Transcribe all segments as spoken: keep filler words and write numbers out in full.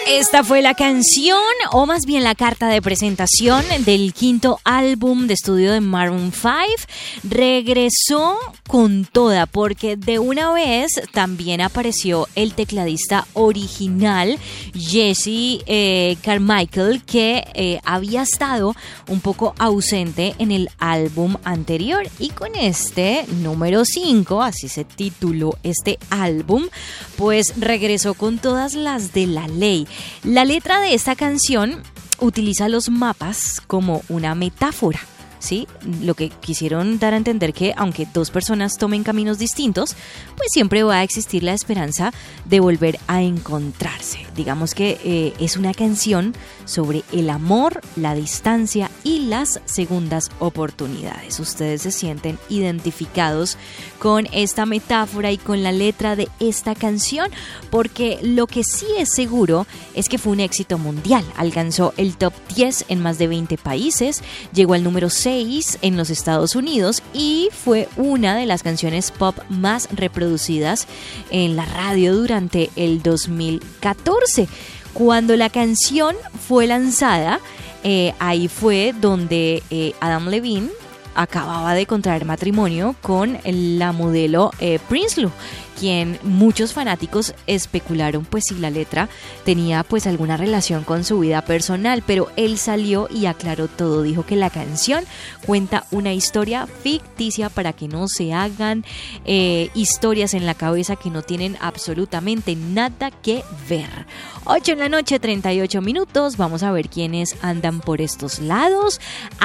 Esta fue la canción, o más bien la carta de presentación del quinto álbum de estudio de Maroon cinco. Regresó con toda, porque de una vez también apareció el tecladista original, Jesse eh, Carmichael, que eh, había estado un poco ausente en el álbum anterior. Y con este número cinco, así se tituló este álbum, pues regresó con todas las de la ley. La letra de esta canción utiliza los mapas como una metáfora, ¿sí? Lo que quisieron dar a entender que aunque dos personas tomen caminos distintos, pues siempre va a existir la esperanza de volver a encontrarse. Digamos que eh, es una canción sobre el amor, la distancia y las segundas oportunidades. Ustedes se sienten identificados con esta metáfora y con la letra de esta canción, porque lo que sí es seguro es que fue un éxito mundial. Alcanzó el top diez en más de veinte países, llegó al número seis en los Estados Unidos y fue una de las canciones pop más reproducidas en la radio durante el dos mil catorce. Cuando la canción fue lanzada, eh, ahí fue donde eh, Adam Levine acababa de contraer matrimonio con la modelo eh, Prinsloo, quien muchos fanáticos especularon pues si la letra tenía pues alguna relación con su vida personal, pero él salió y aclaró todo. Dijo que la canción cuenta una historia ficticia para que no se hagan eh, historias en la cabeza que no tienen absolutamente nada que ver. ocho en la noche, treinta y ocho minutos. Vamos a ver quiénes andan por estos lados.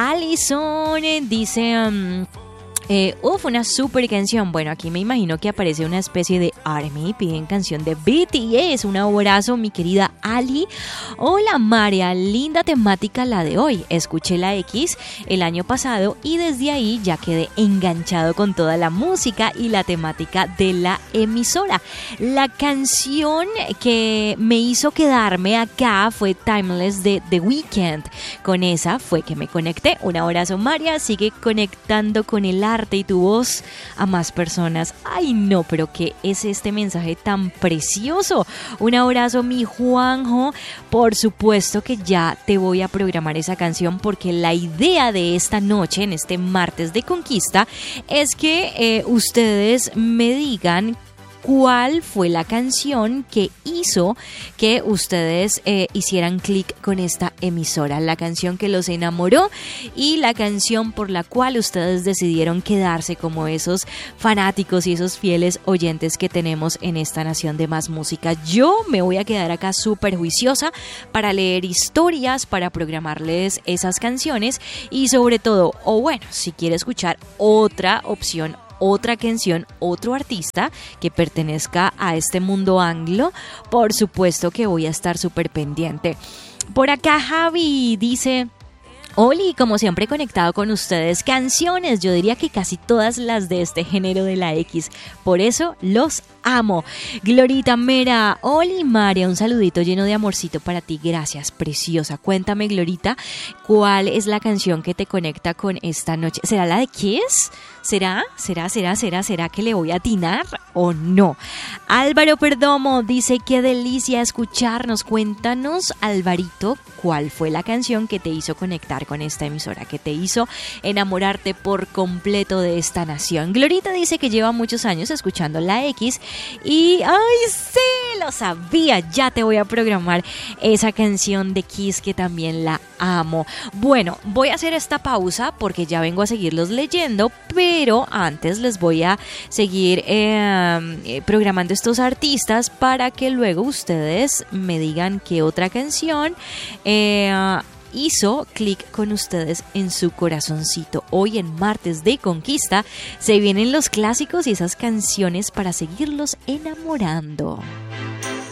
Alison eh, dice... Um, Eh, uf, una super canción. Bueno, aquí me imagino que aparece una especie de ARMY. Piden canción de B T S. Un abrazo, mi querida Ali. Hola, María. Linda temática la de hoy. Escuché la X el año pasado y desde ahí ya quedé enganchado con toda la música y la temática de la emisora. La canción que me hizo quedarme acá fue Timeless de The Weeknd. Con esa fue que me conecté. Un abrazo, María. Sigue conectando con el arte y tu voz a más personas. Ay, no, pero ¿qué es este mensaje tan precioso? Un abrazo, mi Juanjo. Por supuesto que ya te voy a programar esa canción, porque la idea de esta noche, en este martes de conquista, es que eh, ustedes me digan cuál fue la canción que hizo que ustedes eh, hicieran clic con esta emisora, la canción que los enamoró y la canción por la cual ustedes decidieron quedarse como esos fanáticos y esos fieles oyentes que tenemos en esta nación de más música. Yo me voy a quedar acá súper juiciosa para leer historias, para programarles esas canciones y sobre todo, o bueno, si quiere escuchar otra opción, otra canción, otro artista que pertenezca a este mundo anglo, por supuesto que voy a estar súper pendiente. Por acá Javi dice: Oli, como siempre conectado con ustedes, canciones, yo diría que casi todas las de este género de la X, por eso los amo. Glorita Mera, Oli María, un saludito lleno de amorcito para ti, gracias, preciosa. Cuéntame, Glorita, ¿cuál es la canción que te conecta con esta noche? ¿Será la de Kiss? ¿Será? ¿Será? ¿Será? ¿Será? ¿Será que le voy a atinar o no? Álvaro Perdomo dice: qué delicia escucharnos. Cuéntanos, Alvarito, ¿cuál fue la canción que te hizo conectar con esta emisora, que te hizo enamorarte por completo de esta nación? Glorita dice que lleva muchos años escuchando la X y ¡ay, sí! Lo sabía. Ya te voy a programar esa canción de Kiss que también la amo. Bueno, voy a hacer esta pausa porque ya vengo a seguirlos leyendo, pero antes les voy a seguir eh, programando estos artistas para que luego ustedes me digan qué otra canción eh, hizo clic con ustedes en su corazoncito. Hoy en martes de conquista se vienen los clásicos y esas canciones para seguirlos enamorando.